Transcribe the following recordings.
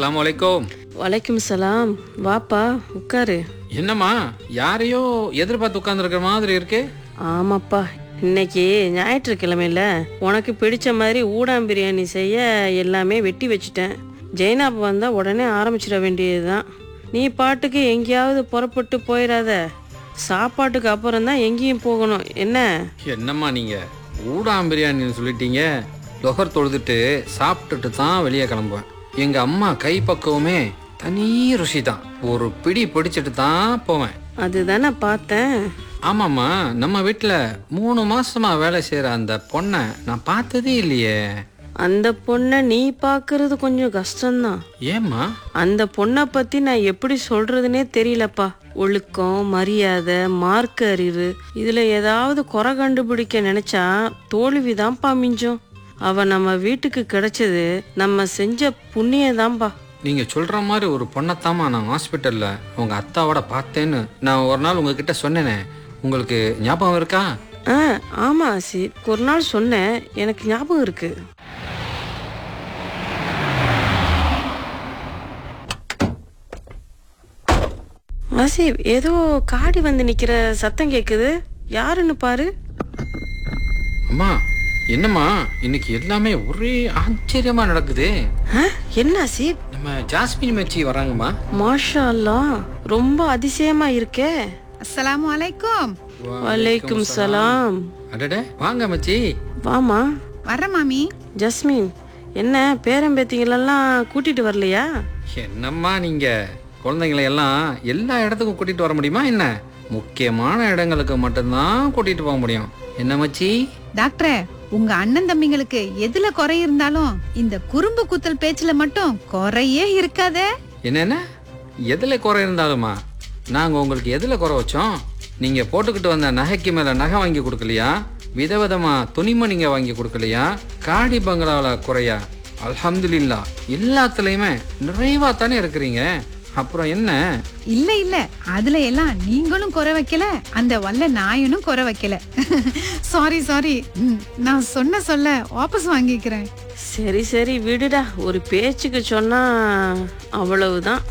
அஸ்ஸலாமு அலைக்கும். வலைக்கும் சலாம். வாப்பா உட்காரு. என்னம்மா யாரையோ எதிர்பார்த்து உட்கார்ந்துருக்கிற மாதிரி இருக்கு? ஆமாப்பா, இன்னைக்கு ஞாயிற்றுக்கிழமையில உனக்கு பிடிச்ச மாதிரி ஊடாம் பிரியாணி செய்ய எல்லாமே வெட்டி வச்சுட்டேன். ஜெய்னாப் வந்தா உடனே ஆரம்பிச்சிட வேண்டியதுதான். நீ பாட்டுக்கு எங்கேயாவது புறப்பட்டு போயிடாத. சாப்பாட்டுக்கு அப்புறம் தான் எங்கேயும் போகணும் என்ன? என்னம்மா நீங்க ஊடாம் பிரியாணின்னு சொல்லிட்டீங்க. லொஹர் தொழுதுட்டு சாப்பிட்டுட்டு தான் வெளியே கிளம்புவேன். எங்க அம்மா கை பக்குவமே தனி ருசி தான். ஒரு பிடி பிடிச்சிட்டு தான் போவேன். அதுதானே பார்த்தேன். ஆமாம்மா, நம்ம வீட்டில் 3 மாசமா வேலை செய்கிற அந்த பொண்ணை நான் பார்த்ததே இல்லையே. அந்த பொண்ணை நீ பார்க்கறது கொஞ்சம் கஷ்டம்தான். ஏம்மா? அந்த பொண்ணை பத்தி நான் எப்படி சொல்றதுனே தெரியலப்பா. ஒழுக்கம், மரியாதை, மார்க்க அறிவு, இதுல ஏதாவது குறை கண்டுபிடிக்க நினைச்சா தோல்விதான்ப்பா மிஞ்சும். அவ நம்ம வீட்டுக்கு கிடைச்சது நம்ம செஞ்ச புண்ணியதான்பா. நீங்கள் சொல்கிற மாதிரி ஒரு பொண்ணைத்தாம்மா நான் ஹாஸ்பிட்டலில் உங்கள் அத்தாவோட பார்த்தேன்னு நான் ஒரு நாள் உங்ககிட்ட சொன்னேனே, உங்களுக்கு ஞாபகம் இருக்கா? ஆமா ஆசிப், ஒரு நாள் சொன்னேன், எனக்கு ஞாபகம் இருக்கு. ஆசிப், ஏதோ காடி வந்து நிக்கிற சத்தம் கேக்குது. யாருன்னு பாரு. அம்மா, என்னம்மா இன்னைக்கு எல்லாமே ஒரே ஆச்சரியமா நடக்குது. என்ன ஆசிப்? நம்ம ஜாஸ்மின் மச்சி வராங்கம்மா. மாஷா அல்லாஹ், ரொம்ப அதிசயமா இருக்கே. அஸ்ஸலாமு அலைக்கும். வலைக்கும் சலாம். அடடே, வாங்க மச்சி. வாமா. வர்ற மாமி. ஜஸ்மின், என்ன பேரம்பேத்திங்களெல்லாம் கூட்டிட்டு வரலையா? என்னம்மா நீங்க குழந்தைங்களை எல்லாம் எல்லா இடத்துக்கும் கூட்டிட்டு வர முடியுமா என்ன? முக்கியமான இடங்களுக்கு மட்டும்தான் கூட்டிட்டு போக முடியும். என்ன மச்சி? டாக்டரே, உங்க அண்ணன் தம்பிங்களுக்கு எதுல குறை இருந்தாலும் இந்த குறும்பு குத்தல் பேச்சுல மட்டும் குறையே இருக்காதே. என்னென்ன எதுல குறை இருந்தாலுமா? நாங்க உங்களுக்கு எதுல குறை வச்சோம்? நீங்க போட்டுக்கிட்டு வந்த நகைக்கு மேல நகை வாங்கி கொடுக்கலையா? விதவிதமா துணிமணிங்க வாங்கி கொடுக்கலையா? காடி பங்களாவில் குறையா? அல்ஹம்துலில்லாஹ், எல்லாத்துலயுமே நிறைவா தானே இருக்கிறீங்க. அப்புறம் என்ன? இல்ல இல்ல, அதுல எல்லாம் நீங்களும் குறை வைக்கல, அந்த வல்ல நாயனும் குறை வைக்கல. சாரி, நான் சொல்ல வாபஸ் வாங்கிக்கிறேன். சரி சரி விடுடா, ஒரு பேச்சுக்கு சொன்னா அவ்வளவுதான்.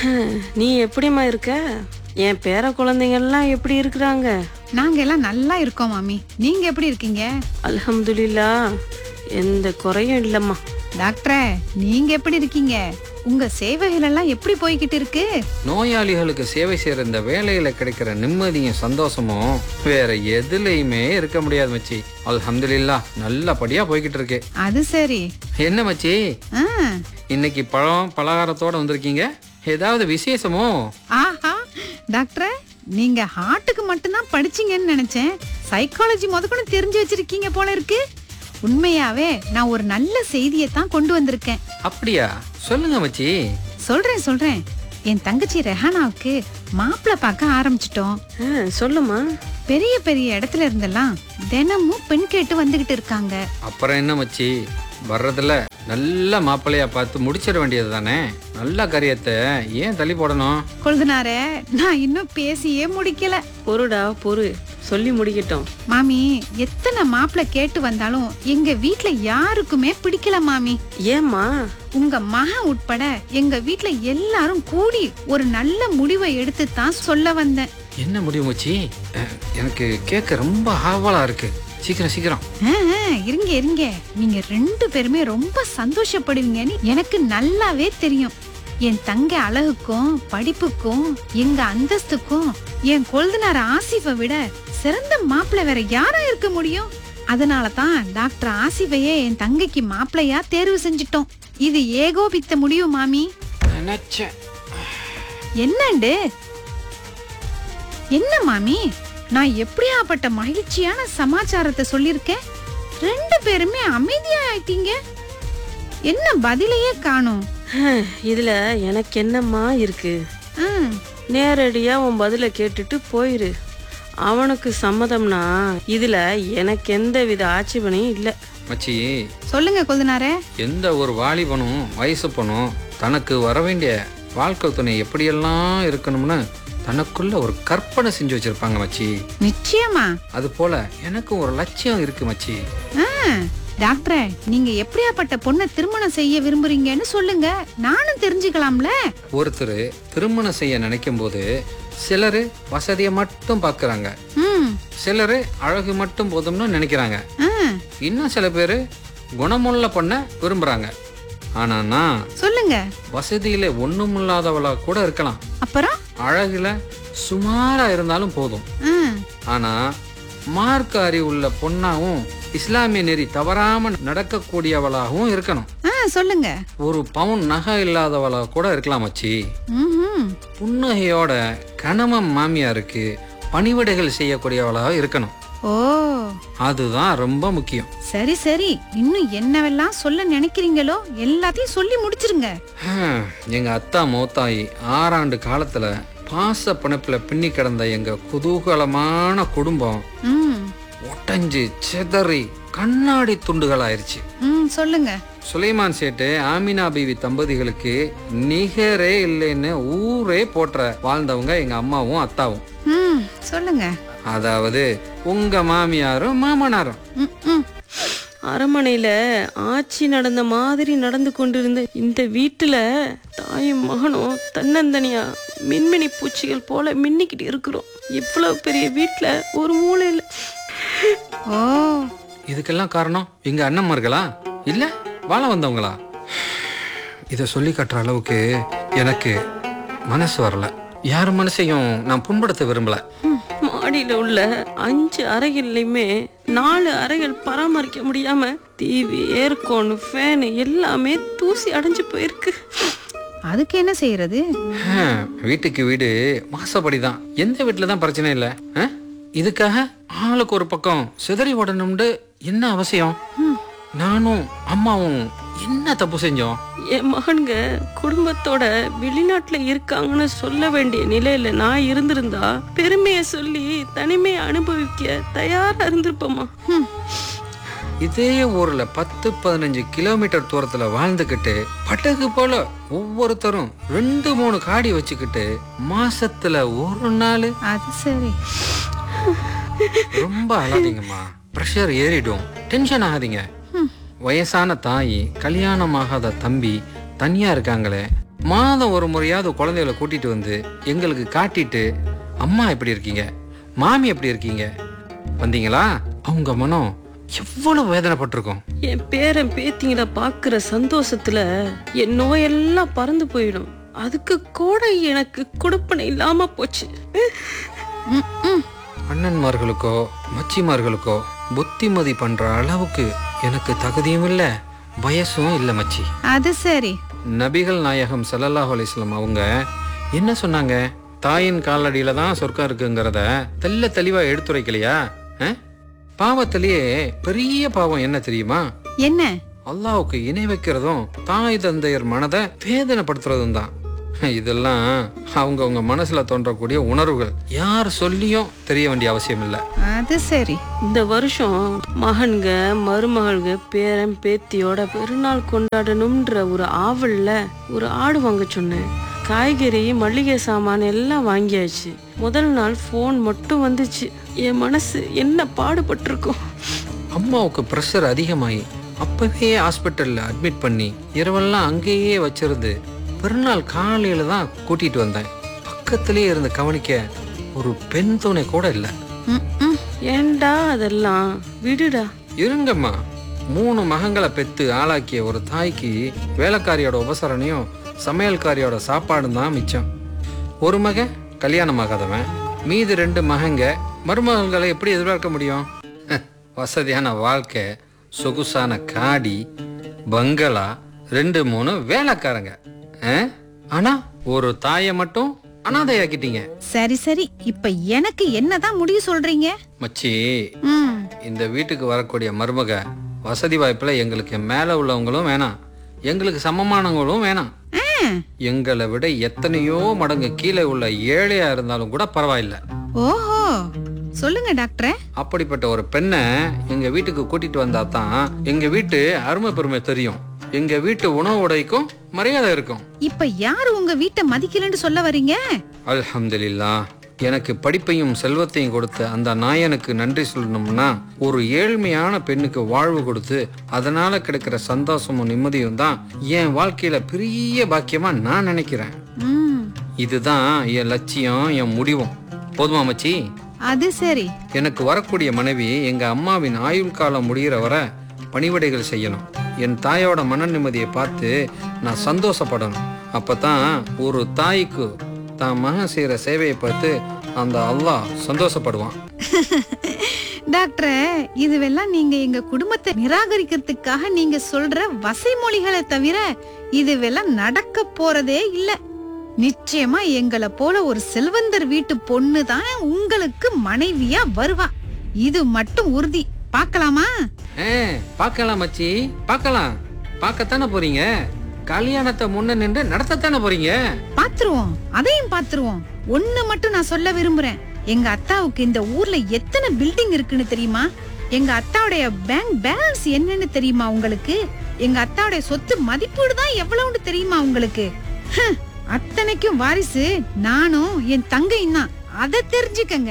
நீ எப்படிம்மா இருக்க? என் பேர குழந்தைங்கள்லாம் எப்படி இருக்கிறாங்க? நாங்க எல்லாம் நல்லா இருக்கோம் மாமி. நீங்க எப்படி இருக்கீங்க? அல்ஹம்துலில்லாஹ், எந்த குறையும் இல்லம்மா. டாக்டரே, நீங்க எப்படி இருக்கீங்க? உங்க சேவைகள் எல்லாம் எப்படி போய்கிட்டு இருக்கு? நோயாளிகளுக்கு சேவை செய்யற இந்த வேலையில கிடைக்கிற நிம்மதியும் சந்தோஷமும் வேற எதுலயுமே இருக்க முடியாது மச்சி. அல்ஹம்துலில்லாஹ், நல்லபடியா போய்கிட்டு இருக்கு. அது சரி. என்ன மச்சி, ஆ. இன்னைக்கு பழம் பலகாரத்தோட வந்திருக்கீங்க? ஏதாவது விசேஷமோ? ஆஹா, டாக்டரே, நீங்க ஹார்ட்டுக்கு மட்டும்தான் படிச்சீங்கன்னு நினைச்சேன். சைக்காலஜி முதற்கொண்டு தெரிஞ்சு வச்சிருக்கீங்க போல இருக்கு. உண்மையாவே நான் ஒரு நல்ல செய்தியை தான் கொண்டு வந்திருக்கேன். அப்படியா? சொல்லுங்க மச்சி. சொல்றேன். என் தங்கச்சி ரெஹானாவுக்கு மாப்பிள்ளை பார்க்க ஆரம்பிச்சிட்டோம். சொல்லுமா. பெரிய பெரிய இடத்துல இருந்தெல்லாம் தினமும் பெண் கேட்டு வந்துகிட்டு இருக்காங்க. அப்புறம் என்ன மச்சி, வர்றதுல நல்ல மாப்பிள்ளையா பார்த்து முடிச்சிட வேண்டியது தானே. நல்ல காரியத்தை ஏன் தள்ளி போடணும்? கொழுதுனாரே, நான் இன்னும் பேசியே முடிக்கல. பொறுடா பொறு, சொல்லி முடிக்கட்டும். மாமி, எத்தனை மாப்பிள்ளை கேட்டு வந்தாலும் எங்க வீட்ல யாருக்குமே பிடிக்கல மாமி. ஏம்மா? உங்க மகன் உட்பட எங்க வீட்ல எல்லாரும் கூடி ஒரு நல்ல முடிவை எடுத்து தான் சொல்ல வந்தேன். என்ன முடிவு மச்சி? எனக்கு கேட்க ரொம்ப ஆவலா இருக்கு. சீக்கிரம். இருங்க, நீங்க 2 பேருமே ரொம்ப சந்தோஷப்படுவீங்கன்னு எனக்கு நல்லாவே தெரியும். என் தங்க அழகுக்கும் படிப்புக்கும் எங்க அந்தஸ்துக்கும் என் கொழுந்தனார் ஆசிஃபை விட சிறந்த மாப்பிள்ளை வேற யாரா இருக்க முடியும்? அதனாலதான் டாக்டர் ஆசிஃபையே என் தங்கைக்கு மாப்பிள்ளையா தேர்வு செஞ்சிட்டோம். இது ஏகோபித்த முடிவு மாமி. நினைச்சேன். என்னண்டு? என்ன மாமி, நான் எப்படியாப்பட்ட மகிழ்ச்சியான சமாச்சாரத்தை சொல்லிருக்கேன். 2 பேருமே அமைதியா ஆயிட்டீங்க. என்ன பதிலையே காணோம்? இதுல எனக்கு என்னம்மா இருக்கு? நேரடியா உன் பதில கேட்டுட்டு போயிரு. அவனுக்கு சம்மதம்னா இதுல எனக்கு எந்த வித ஆட்சேபனையும் இல்ல. மச்சி, சொல்லுங்க கொழுந்தனாரே. எந்த ஒரு வாலிபனும் வயசு பொண்ணும் தனக்கு வர வேண்டிய வாழ்க்கை துணை எப்படியெல்லாம் இருக்கணும்னு தனக்குள்ள ஒரு கற்பனை செஞ்சு வச்சிருப்பாங்க மச்சி. நிச்சயமா. அது போல எனக்கு ஒரு லட்சியம் இருக்கு மச்சி. டாக்டரே, நீங்க எப்படியாப்பட்ட பொண்ணை திருமணம் செய்ய விரும்புறீங்கன்னு சொல்லுங்க, நானும் தெரிஞ்சுக்கலாம்ல. ஒருத்தர் திருமணம் செய்ய நினைக்கும் போது சிலரு வசதியை மட்டும் பாக்குறாங்க, ம், சிலரு அழகு மட்டும் போதும்னு நினைக்கிறாங்க, ஆ, இன்னும் சில பேரு குணமுள்ள பொண்ண விரும்புறாங்க. ஆனா நான் சொல்லுங்க. வசதியில ஒண்ணுமில்லாதவளா கூட இருக்கலாம், அப்புறம் அழகுல சுமாரா இருந்தாலும் போதும். ஆ, ஆனா மார்க்க அறிவுள்ள பொண்ணாவும் இஸ்லாமிய நெறி தவறாம நடக்கக்கூடியவளாகவும் இருக்கணும். ஆ, சொல்லுங்க. ஒரு பவுன் நகை இல்லாதவளா கூட இருக்கலாம் மச்சி. ம்ஹும். புன்னகையோட கணவன் மாமியாருக்கு பணிவிடைகள் செய்யக்கூடியவளாக இருக்கணும். ஓ, அதுதான் ரொம்ப முக்கியம். சரி சரி, இன்னும் என்னவெல்லாம் சொல்ல நினைக்கிறீங்களோ எல்லாத்தையும் சொல்லி முடிச்சிருங்க. எங்க அத்தா மௌத்தாயி 6 ஆண்டு காலத்துல பாச பிணைப்புல பின்னி கிடந்த எங்க குதூகலமான குடும்பம் ம், ஒட்டஞ்சு சிதறி கண்ணாடி துண்டுகள் ஆயிருச்சு. ம், சொல்லுங்க. சுலைமான் சேட்டு ஆமினா பீவி தம்பதிகளுக்கு நிகரே இல்லைன்னு ஊரே போற்ற வாழ்ந்தவங்க எங்க அம்மாவும் அத்தாவும். ம், சொல்லுங்க. அதாவது உங்க மாமியாரும் மாமனாரும். ம், ம். அரண்மனையில ஆட்சி நடந்த மாதிரி நடந்து கொண்டிருந்த இந்த வீட்டுல தாயும் மகனும் தன்னந்தனியா மின்மினி பூச்சிகள் போல மின்னிக்கிட்டு இருக்கிறோம். இவ்வளவு பெரிய வீட்டுல ஒரு மூலையில. ஓ, இதுக்கெல்லாம் காரணம் எங்க அண்ணன்மார்களா இல்ல வாழ வந்தவங்களா? இத சொல்லி கட்டுற அளவுக்கு எனக்கு மனசு வரல. யார் மனசையும் நான் புண்படுத்த விரும்பல. மாடியில உள்ள 5 அறைகள்லயுமே 4 அறைகள் பராமரிக்க முடியாம டிவி, ஏர்கோன், ஃபேன் எல்லாமே தூசி அடைஞ்சு போயிருக்கு. அதுக்கு என்ன செய்யறது? வீட்டுக்கு வீடு மாசப்படிதான். எந்த வீட்டுல தான் பிரச்சனை இல்ல. இதுக்காக ஆளுக்கு ஒரு பக்கம் சிதறி ஓடணும்னு என்ன அவசியம்? நானும் அம்மாவும் என்ன தப்பு செஞ்சோம்? என் மகன்க குடும்பத்தோட வெளிநாட்டுல இருக்காங்கன்னு சொல்ல வேண்டிய நிலையில நான் இருந்திருந்தா பெருமையை சொல்லி தனிமையை அனுபவிக்க தயாரா இருந்திருப்போமா. இதே ஊர்ல 10-15 கிலோமீட்டர் தூரத்துல வாழ்ந்துகிட்டு படகு போல ஒவ்வொருத்தரும் 2-3 காடி வச்சுக்கிட்டு மாசத்துல ஒரு நாள். அது சரி. ரொம்ப அழாதீங்கம்மா, பிரஷர் ஏறிடும். டென்ஷன் ஆகாதீங்க. வயசான தாய், கல்யாணமாகாத தம்பி தனியா இருக்காங்களே, மாதம் ஒரு முறையாவது குழந்தைகளை கூட்டிட்டு வந்து எங்களுக்கு காட்டிட்டு அம்மா எப்படி இருக்கீங்க, மாமி எப்படி இருக்கீங்க வந்தீங்களா, அவங்க மனம் எவ்வளவு வேதனைப்பட்டிருக்கும். என் பேரன் பேத்திங்கள பாக்குற சந்தோஷத்துல என் நோயெல்லாம் பறந்து போயிடும். அதுக்கு கூட எனக்கு கொடுப்பனை இல்லாம போச்சு. அண்ணன்மார்களுக்கோ மச்சிமார்களுக்கோ புத்திமதி பண்ற அளவுக்கு எனக்கு தகுதியும் இல்ல, வயசும் இல்ல மச்சி. அது சரி. நபிகள் நாயகம் ஸல்லல்லாஹு அலைஹி வஸல்லம் அவங்க என்ன சொன்னாங்க? தாயின் காலடியில தான் சொர்க்கம் இருக்குங்கிறத தெல்ல தெளிவா எடுத்துரைக்கலையா? பாவத்திலேயே பெரிய பாவம் என்ன தெரியுமா? என்ன? அல்லாஹ்வுக்கு இணை வைக்கிறதும் தாய் தந்தையர் மனதை வேதனைப்படுத்துறதும் தான். இதெல்லாம் அவங்கவுங்க மனசுல தோன்றக்கூடிய உணர்வுகள், யார் சொல்லியும் தெரிய வேண்டிய அவசியம் இல்ல. அது சரி. இந்த வருஷம் மகன்க மருமகள்க பேரன் பேத்தியோட பெருநாள் கொண்டாடணும்ன்ற ஒரு ஆவல்ல ஒரு ஆடு வாங்க சொன்னேன். காய்கறி, மளிகை சாமான் எல்லாம் வாங்கியாச்சு. முதல் நாள் போன் மட்டும் வந்துச்சு. என் மனசு என்ன பாடுபட்டிருக்கும். அம்மாவுக்கு பிரஷர் அதிகமாயி அப்பவே ஹாஸ்பிட்டல்ல அட்மிட் பண்ணி இரவெல்லாம் அங்கேயே வச்சிருந்து பெருநாள் காலையில தான் கூட்டிட்டு வந்தேன். பக்கத்திலேயே இருந்து கவனிக்க ஒரு பெண் துணை கூட இல்ல. ஏண்டா அதெல்லாம் விடுடா. இருங்கம்மா, 3 மகங்களை பெத்து ஆளாக்கிய ஒரு தாய்க்கு வேலைக்காரியோட உபசரணையும் சமையல்காரியோட சாப்பாடும் தான் மிச்சம். ஒரு மகன் கல்யாணமாகாதவன், மீது 2 மகங்க மருமகள்களை எப்படி எதிர்பார்க்க முடியும்? வசதியான வாழ்க்கை, சொகுசான காடி, பங்களா, 2-3 வேலைக்காரங்க. ஆனா ஒரு தாயை மட்டும் அனாதையாக்கிட்டீங்க. சரி சரி, இப்ப எனக்கு என்னதான் முடிவு சொல்றீங்க? மச்சி, இந்த வீட்டுக்கு வரக்கூடிய மருமக வசதி வாய்ப்புல எங்களுக்கு மேல உள்ளவங்களும் வேணாம், எங்களுக்கு சமமானவங்களும் வேணாம். எங்களை விட எத்தனையோ மடங்கு கீழே உள்ள ஏழையா இருந்தாலும் கூட பரவாயில்ல. ஓஹோ, சொல்லுங்க டாக்டர். அப்படிப்பட்ட ஒரு பெண்ணை எங்க வீட்டுக்கு கூட்டிட்டு வந்தா தான் எங்க வீட்டு அருமை பெருமை தெரியும், எங்க வீட்டு உணவு உடைக்கும் மரியாதை இருக்கும். இப்ப யாரு உங்க வீட்டை மதிக்கலன்னு சொல்ல வரீங்க? அல்ஹம்துலில்லாஹ், எனக்கு படிப்பையும் செல்வத்தையும் கொடுத்த அந்த நாயனுக்கு நன்றி சொல்லணும்னா ஒரு ஏழ்மையான பெண்ணுக்கு வாழ்வு கொடுத்து அதனால கிடைக்கிற சந்தோஷமும் நிம்மதியும் தான் என் வாழ்க்கையில பெரிய பாக்கியமா நான் நினைக்கிறேன். இதுதான் என் லட்சியம், என் முடிவும். போதுமா மச்சி? அது சரி. எனக்கு வரக்கூடிய மனைவி எங்க அம்மாவின் ஆயுள் காலம் முடிகிற வரை பணிவிடைகள் செய்யணும். என் தாயோட மன நிம்மதியை பார்த்து நான் சந்தோஷப்படணும். அப்பதான் ஒரு தாய்க்கு தான் மகன் செய்யற சேவையை பார்த்து அந்த அல்லாஹ் சந்தோஷப்படுவான். டாக்டர், இதுவெல்லாம் நீங்க எங்க குடும்பத்தை நிராகரிக்கிறதுக்காக நீங்க சொல்ற வசைமொழிகளை தவிர இதுவெல்லாம் நடக்க போறதே இல்ல. நிச்சயமா எங்களை போல ஒரு செல்வந்தர் வீட்டு பொண்ணு தான் உங்களுக்கு மனைவியா வருவா. இது மட்டும் உறுதி. பார்க்கலாமா? பார்க்கலாம் மச்சி, பார்க்கலாம். பார்க்கத்தானே போறீங்க? கல்யாணத்தை முன்ன நின்று நடத்தத்தானே போறீங்க? பாத்துருவோம், அதையும் பாத்துருவோம். ஒண்ணு மட்டும் நான் சொல்ல விரும்புறேன். எங்க அத்தாவுக்கு இந்த ஊர்ல எத்தனை பில்டிங் இருக்குன்னு தெரியுமா? எங்க அத்தாவுடைய பேங்க் பேலன்ஸ் என்னன்னு தெரியுமா உங்களுக்கு? எங்க அத்தாவுடைய சொத்து மதிப்பீடு தான் எவ்வளவுன்னு தெரியுமா உங்களுக்கு? அத்தனைக்கும் வாரிசு நானும் என் தங்கையும் தான். அதை தெரிஞ்சுக்கங்க.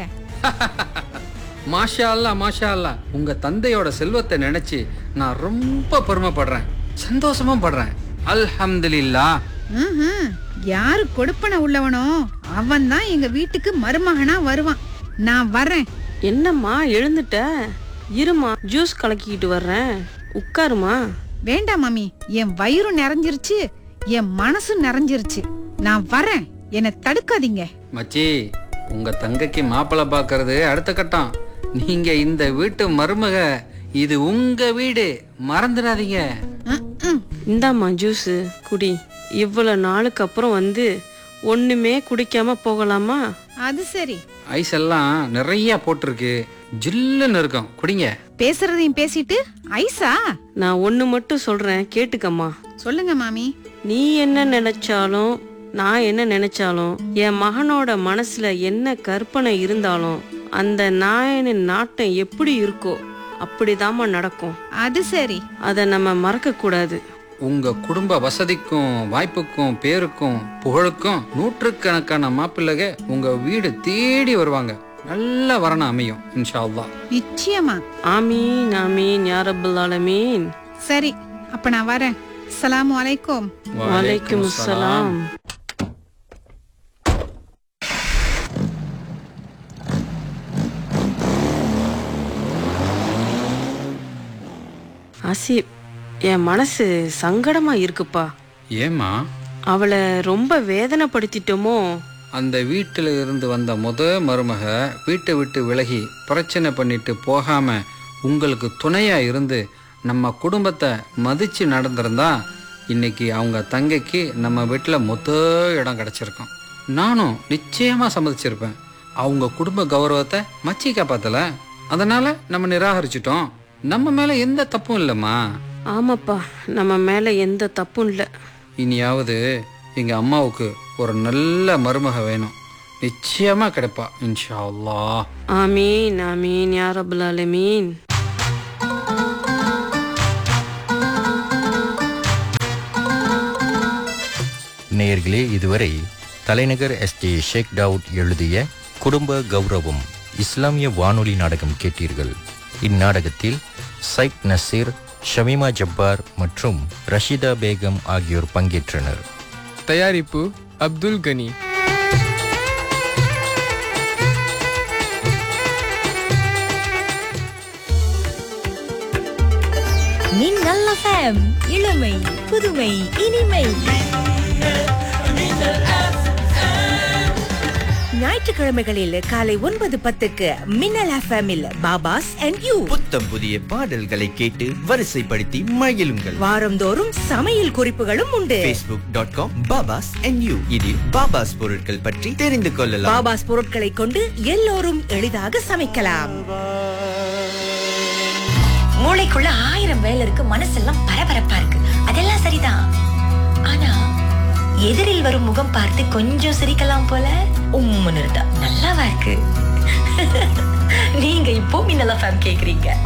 மாஷா அல்லா, மாஷா அல்லா. உங்க தந்தையோட செல்வத்தை நினைச்சு நான் ரொம்ப பெருமைப்படுறேன், சந்தோஷமும் படுறேன். அல்ஹம்துலில்லாஹ். யாரு கொடுப்பன உள்ளவனோ அவன் தான் எங்க வீட்டுக்கு மருமகனா வருவான். நான் வரேன். என்னம்மா எழுந்துட்ட? இருமா, ஜூஸ் கலக்கிட்டு வர்றேன், உட்காருமா. வேண்டாம் மாமி, என் வயிறும் நிறைஞ்சிருச்சு, என் மனசும் நிறைஞ்சிருச்சு. நான் வரேன், என்னை தடுக்காதீங்க. மச்சி, உங்க தங்கைக்கு மாப்பிள்ளை பாக்குறது அடுத்த கட்டம். நீங்க இந்த வீட்டு மருமக, இது உங்க வீடு, மறந்துடாதீங்க. இந்தாம்மா ஜூஸ் குடி. இவ்வளவு நாளுக்கு அப்புறம் வந்து ஒண்ணுமே குடிக்காம போகலாமா? அது சரி. ஐஸ் எல்லாம் நிறைய போட்டிருக்கு, ஜில்லுன்னு இருக்கும், குடிங்க. பேசுறதையும் பேசிட்டு ஐஸா? நான் ஒண்ணு மட்டும் சொல்றேன், கேட்டுக்கம்மா. சொல்லுங்க மாமி. நீ என்ன நினைச்சாலும் நான் என்ன நினைச்சாலும் என் மகனோட மனசுல என்ன கற்பனை இருந்தாலும் அந்த நாயனின் நாட்டம் எப்படி இருக்கோ அப்படிதாம்மா நடக்கும். அது சரி. அத நம்ம மறக்க கூடாது. உங்க குடும்ப வசதிக்கும் வாய்ப்புக்கும் பேருக்கும் புகழுக்கும் நூற்றுக்கணக்கான மாப்பிள்ளைக உங்க வீடு தேடி வருவாங்க. நல்ல வரணும் அமையும் இன்ஷா அல்லாஹ். நிச்சயமா. ஆமீன் ஆமீன் யா ரப்பல் ஆலமீன். சரி, அப்ப நான் வரேன். அஸ்ஸலாமு அலைக்கும். வலைக்கும் அஸ்ஸலாம். ஆசிப், என் மனசு சங்கடமா இருக்குப்பா. ஏமா? அவளை ரொம்ப வேதனைப்படுத்திட்டோமோ? அந்த வீட்டில இருந்து வந்த மருமக வீட்டை விட்டு விலகி பிரச்சனை பண்ணிட்டு போகாம உங்களுக்கு துணையா இருந்து நம்ம குடும்பத்தை மதிச்சு நடந்திருந்தா இன்னைக்கு அவங்க தங்கைக்கு நம்ம வீட்டில் இடம் கிடைச்சிருக்கும். நானும் நிச்சயமா சம்மதிச்சிருப்பேன். அவங்க குடும்ப கௌரவத்தை மச்சி காப்பாத்தல, அதனால நம்ம நிராகரிச்சிட்டோம். நம்ம மேல எந்த தப்பும் இல்லம்மா. ஆமாப்பா, நம்ம மேல எந்த தப்பும் இல்லை. இனியாவது எங்க அம்மாவுக்கு ஒரு நல்ல மருமக வேணும். நிச்சயமா கிடைப்பா இன்ஷா அல்லாஹ். ஆமீன் ஆமீன் யா ரப்பல் ஆலமீன். நேயர்களே, இதுவரை தலைநகர் எஸ்டி ஷேக் டவுட் எழுதிய குடும்ப கௌரவம் இஸ்லாமிய வானொலி நாடகம் கேட்டீர்கள். இந்நாடகத்தில் சைக் நசீர், ஷமீமா ஜப்பார் மற்றும் ரஷிதா பேகம் ஆகியோர் பங்கேற்றனர். தயாரிப்பு அப்துல் கனி. மின்னல் எஃப்எம், இளமை புதுமை இனிமை. ஞாயிற்றுக்கிழமைகளில் காலை 9:10 மின்னல் எஃப்எம்மில் பாபாஸ் அண்ட் யூ புத்தம் புதிய பாடல்களை கேட்டு வரிசைப்படுத்தி மகிழுங்கள். வாரந்தோறும் சமையல் குறிப்புகளும் உண்டு. facebook.com பாபாஸ் அண்ட் யூ. இதில் பாபாஸ் பொருட்கள் பற்றி தெரிந்து கொள்ளலாம். பாபாஸ் பொருட்களை கொண்டு எல்லோரும் எளிதாக சமைக்கலாம். மூளைக்குள்ள 1000 வேலை இருக்கு, மனசெல்லாம் பரபரப்பா இருக்கு. அதெல்லாம் சரிதான். ஆனா எதிரில் வரும் முகம் பார்த்து கொஞ்சம் சிரிக்கலாம் போல உம்முன்னு இருந்தா நல்லாவா இருக்கு? நீங்க இப்போ மின்னல் எஃப்எம் கேக்குறீங்க.